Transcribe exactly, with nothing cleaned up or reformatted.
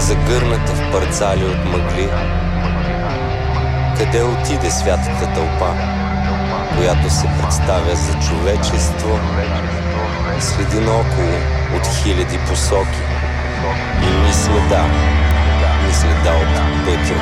загърната в парцали от мъгли. Къде отиде святата тълпа, която се представя за човечество? Следи наоколо от хиляди посоки и ни следа, ни следа от пътя.